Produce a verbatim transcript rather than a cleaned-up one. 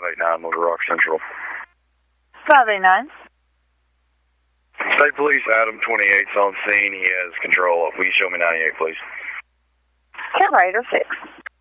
eight nine, Little Rock Central. five eight nine. State Police, Adam twenty-eight's on scene. He has control. Will you show me ninety-eight, please? ten right or six.